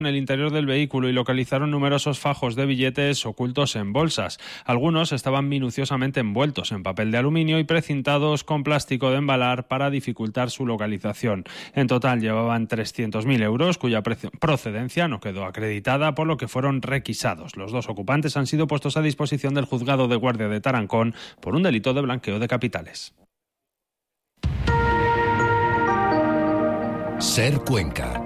en el interior del vehículo y localizaron numerosos fajos de billetes ocultos en bolsas. Algunos estaban minuciosamente envueltos en papel de aluminio y precintados con plástico de embalar para dificultar su localización. En total llevaban 300.000 euros, cuya procedencia no quedó acreditada, por lo que fueron requisados. Los dos ocupantes han sido puestos a disposición del juzgado de guardia de Tarancón por un delito de blanqueo de capitales. Ser Cuenca.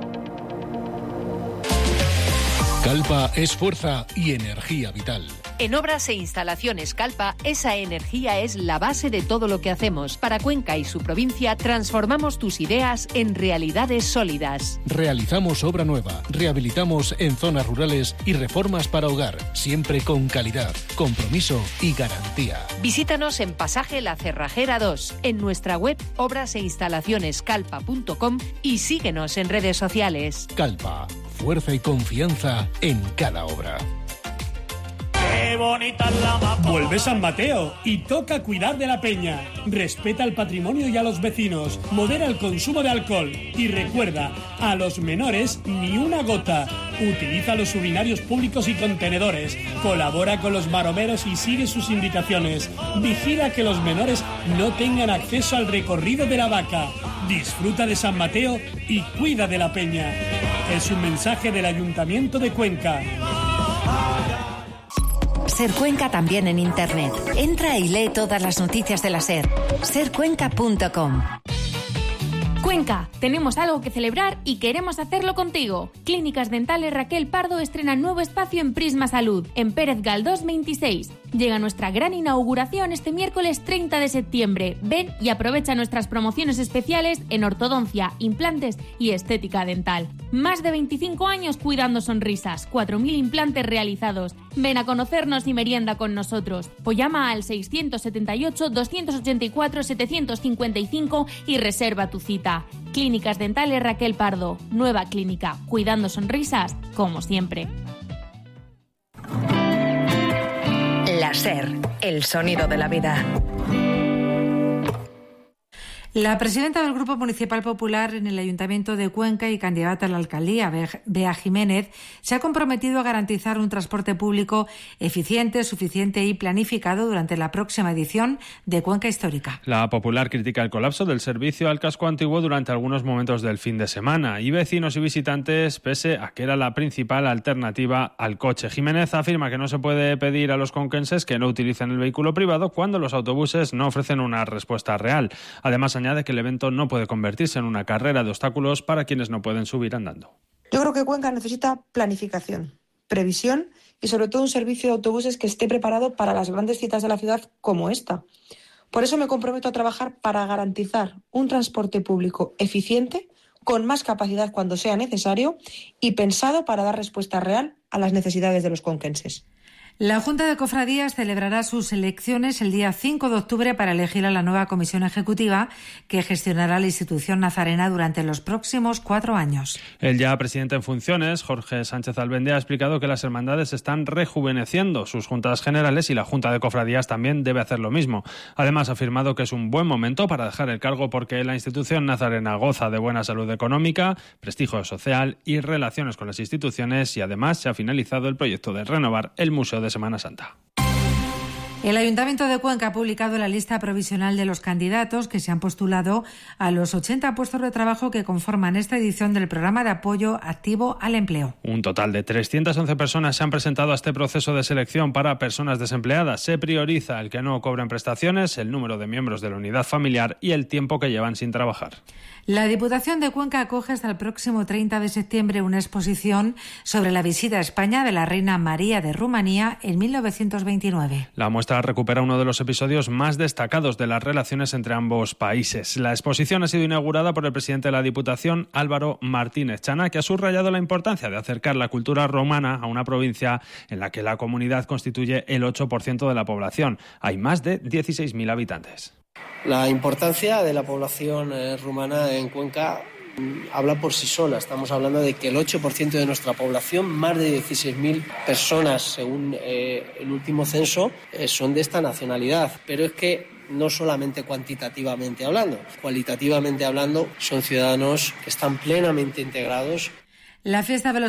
Calpa es fuerza y energía vital. En Obras e Instalaciones Calpa, esa energía es la base de todo lo que hacemos. Para Cuenca y su provincia, transformamos tus ideas en realidades sólidas. Realizamos obra nueva, rehabilitamos en zonas rurales y reformas para hogar, siempre con calidad, compromiso y garantía. Visítanos en Pasaje La Cerrajera 2, en nuestra web obraseinstalacionescalpa.com y síguenos en redes sociales. Calpa, fuerza y confianza en cada obra. ¡Qué bonita es la mapa! Vuelve San Mateo y toca cuidar de la peña. Respeta el patrimonio y a los vecinos. Modera el consumo de alcohol. Y recuerda, a los menores ni una gota. Utiliza los urinarios públicos y contenedores. Colabora con los maromeros y sigue sus indicaciones. Vigila que los menores no tengan acceso al recorrido de la vaca. Disfruta de San Mateo y cuida de la peña. Es un mensaje del Ayuntamiento de Cuenca. Ser Cuenca también en Internet. Entra y lee todas las noticias de la SER. sercuenca.com. Cuenca, tenemos algo que celebrar y queremos hacerlo contigo. Clínicas Dentales Raquel Pardo estrena nuevo espacio en Prisma Salud, en Pérez Galdós 26. Llega nuestra gran inauguración este miércoles 30 de septiembre. Ven y aprovecha nuestras promociones especiales en ortodoncia, implantes y estética dental. Más de 25 años cuidando sonrisas, 4.000 implantes realizados. Ven a conocernos y merienda con nosotros. O llama al 678-284-755 y reserva tu cita. Clínicas Dentales Raquel Pardo, nueva clínica, cuidando sonrisas como siempre. La SER, el sonido de la vida. La presidenta del Grupo Municipal Popular en el Ayuntamiento de Cuenca y candidata a la alcaldía, Bea Jiménez, se ha comprometido a garantizar un transporte público eficiente, suficiente y planificado durante la próxima edición de Cuenca Histórica. La Popular critica el colapso del servicio al casco antiguo durante algunos momentos del fin de semana y vecinos y visitantes, pese a que era la principal alternativa al coche. Jiménez afirma que no se puede pedir a los conquenses que no utilicen el vehículo privado cuando los autobuses no ofrecen una respuesta real. Además, añade que el evento no puede convertirse en una carrera de obstáculos para quienes no pueden subir andando. Yo creo que Cuenca necesita planificación, previsión y sobre todo un servicio de autobuses que esté preparado para las grandes citas de la ciudad como esta. Por eso me comprometo a trabajar para garantizar un transporte público eficiente, con más capacidad cuando sea necesario y pensado para dar respuesta real a las necesidades de los conquenses. La Junta de Cofradías celebrará sus elecciones el día 5 de octubre para elegir a la nueva comisión ejecutiva que gestionará la institución nazarena durante los próximos 4 años. El ya presidente en funciones, Jorge Sánchez Albende, ha explicado que las hermandades están rejuveneciendo sus juntas generales y la Junta de Cofradías también debe hacer lo mismo. Además, ha afirmado que es un buen momento para dejar el cargo porque la institución nazarena goza de buena salud económica, prestigio social y relaciones con las instituciones y además se ha finalizado el proyecto de renovar el Museo de Semana Santa. El Ayuntamiento de Cuenca ha publicado la lista provisional de los candidatos que se han postulado a los 80 puestos de trabajo que conforman esta edición del programa de apoyo activo al empleo. Un total de 311 personas se han presentado a este proceso de selección para personas desempleadas. Se prioriza el que no cobren prestaciones, el número de miembros de la unidad familiar y el tiempo que llevan sin trabajar. La Diputación de Cuenca acoge hasta el próximo 30 de septiembre una exposición sobre la visita a España de la reina María de Rumanía en 1929. La muestra recupera uno de los episodios más destacados de las relaciones entre ambos países. La exposición ha sido inaugurada por el presidente de la Diputación, Álvaro Martínez Chana, que ha subrayado la importancia de acercar la cultura romana a una provincia en la que la comunidad constituye el 8% de la población. Hay más de 16.000 habitantes. La importancia de la población rumana en Cuenca habla por sí sola. Estamos hablando de que el 8% de nuestra población, más de 16.000 personas, según el último censo, son de esta nacionalidad. Pero es que no solamente cuantitativamente hablando, cualitativamente hablando, son ciudadanos que están plenamente integrados. La fiesta de los